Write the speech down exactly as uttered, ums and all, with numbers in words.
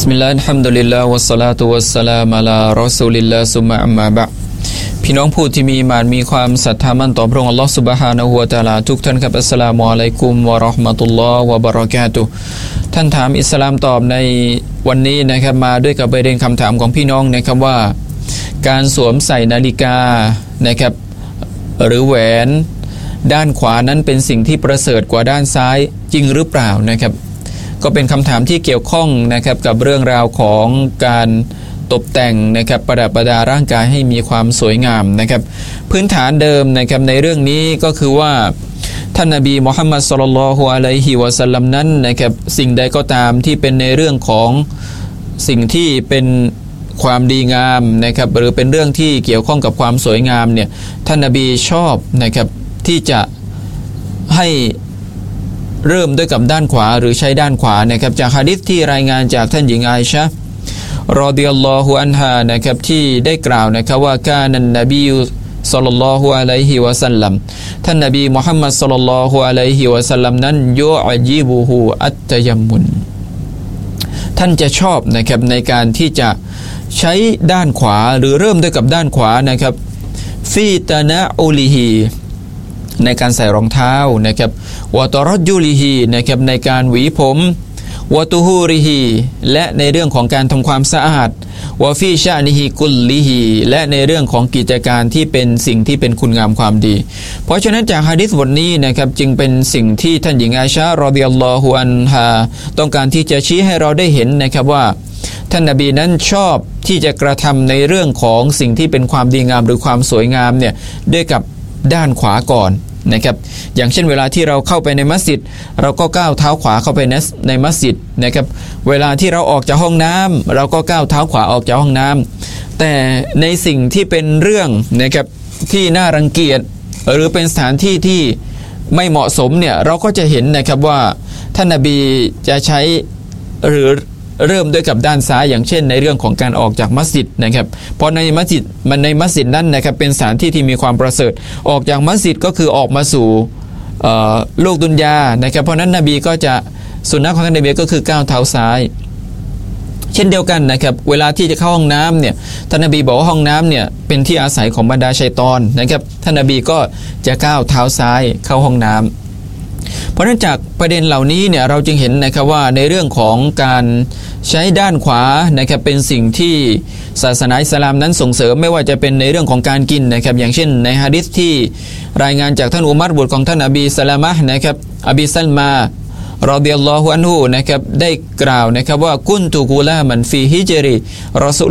บิสมิลลาฮิรเราะห์มานิรเราะฮีม อัลฮัมดุลิลลาฮ์วัสศอลาตุวัสสลามุอะลารอซูลิลลาฮ์ซุมมะอัมมาบะอ์พี่น้องผู้ที่มีอีหม่านมีความศรัทธามั่นต่อพระองค์อัลเลาะห์ซุบฮานะฮูวะตะอาลาทุกท่านครับอัสสลามุอะลัยกุมวะเราะห์มะตุลลอฮ์วะบะเราะกาตุฮ์ท่านถามอิสลามตอบในวันนี้นะครับมาด้วยกับประเด็นคำถามของพี่น้องนะครับว่าการสวมใส่นาฬิกานะครับหรือแหวนด้านขวานั้นเป็นสิ่งที่ประเสริฐกว่าด้านซ้ายจริงหรือเปล่านะครับก็เป็นคำถามที่เกี่ยวข้องนะครับกับเรื่องราวของการตกแต่งนะครับประดับประดาร่างกายให้มีความสวยงามนะครับพื้นฐานเดิมนะครับในเรื่องนี้ก็คือว่าท่านนบีมุฮัมมัดศ็อลลัลลอฮุอะลัยฮิวะซัลลัมนั้นนะครับสิ่งใดก็ตามที่เป็นในเรื่องของสิ่งที่เป็นความดีงามนะครับหรือเป็นเรื่องที่เกี่ยวข้องกับความสวยงามเนี่ยท่านนบีชอบนะครับที่จะให้เริ่มด้วยกับด้านขวาหรือใช้ด้านขวานะครับจากหะดีษที่รายงานจากท่านหญิงอาอิชะห์รอฎิยัลลอฮุอันฮานะครับที่ได้กล่าวนะครับว่ากานันนบีศ็อลลัลลอฮุอะลัยฮิวะซัลลัมท่านนบีมุฮัมมัดศ็อลลัลลอฮุอะลัยฮิวะซัลลัมนั้นยุอญิบุฮูอัตตะยัมมุนท่านจะชอบนะครับในการที่จะใช้ด้านขวาหรือเริ่มด้วยกับด้านขวานะครับฟีตะนะอุลิฮีในการใส่รองเท้านะครับวะตอรจุลิฮีนะครับในการหวีผมวะตุฮูริฮีและในเรื่องของการทำความสะอาดวะฟีชะนิฮีกุลลิฮีและในเรื่องของกิจการที่เป็นสิ่งที่เป็นคุณงามความดีเพราะฉะนั้นจากหะดีษบทนี้นะครับจึงเป็นสิ่งที่ท่านหญิงอาอิชะห์รอฎิยัลลอฮุอันฮาต้องการที่จะชี้ให้เราได้เห็นนะครับว่าท่านนบีนั้นชอบที่จะกระทำในเรื่องของสิ่งที่เป็นความดีงามหรือความสวยงามเนี่ยด้วยกับด้านขวาก่อนนะครับอย่างเช่นเวลาที่เราเข้าไปในมัสยิดเราก็ก้าวเท้าขวาเข้าไปในในมัสยิดนะครับเวลาที่เราออกจากห้องน้ำเราก็ก้าวเท้าขวาออกจากห้องน้ำแต่ในสิ่งที่เป็นเรื่องนะครับที่น่ารังเกียจหรือเป็นสถานที่ที่ไม่เหมาะสมเนี่ยเราก็จะเห็นนะครับว่าท่านนบีจะใช้หรือเริ่มด้วยกับด้านซ้ายอย่างเช่นในเรื่องของการออกจากมัสยิดนะครับเพราะในมัสยิดมันในมัสยิดนั้นนะครับเป็นสถานที่ที่มีความประเสริฐออกจากมัสยิดก็คือออกมาสู่โลกดุนยานะครับเพราะนั้นนบีก็จะสุนนะของท่านนบีก็คือก้าวเท้าซ้ายเช่นเดียวกันนะครับเวลาที่จะเข้าห้องน้ำเนี่ยท่านนบีบอกว่าห้องน้ำเนี่ยเป็นที่อาศัยของบรรดาชัยฏอนนะครับท่านนบีก็จะก้าวเท้าซ้ายเข้าห้องน้ำเพราะฉะนั้นจากประเด็นเหล่านี้เนี่ยเราจึงเห็นนะครับว่าในเรื่องของการใช้ด้านขวานะครับเป็นสิ่งที่ศาสนาอิสลามนั้นส่งเสริมไม่ว่าจะเป็นในเรื่องของการกินนะครับอย่างเช่นในหะดีษที่รายงานจากท่านอุมัรบุตรของท่านอบีซะลามะห์นะครับอบีซัลมารอฎิยัลลอฮุอันฮุนะครับได้กล่าวนะครับว่ากุนตุกูลามันฟีฮิจริรอซู